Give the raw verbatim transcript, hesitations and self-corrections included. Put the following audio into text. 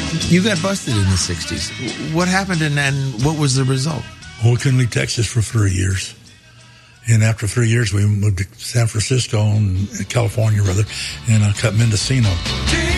You got busted in the sixties. What happened and, and what was the result? Well, we couldn't leave Texas for three years. And after three years, we moved to San Francisco, and California, rather, and uh, cut Mendocino.